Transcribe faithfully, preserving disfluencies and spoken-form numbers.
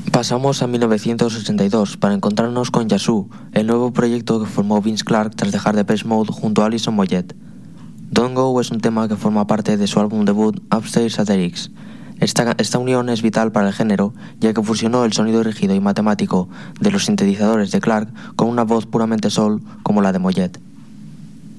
Pasamos a mil novecientos ochenta y dos para encontrarnos con Yazoo, el nuevo proyecto que formó Vince Clarke tras dejar Depeche Mode junto a Alison Moyet. Don't Go es un tema que forma parte de su álbum debut Upstairs Athletics. Esta, esta unión es vital para el género, ya que fusionó el sonido rígido y matemático de los sintetizadores de Clarke con una voz puramente soul como la de Moyet.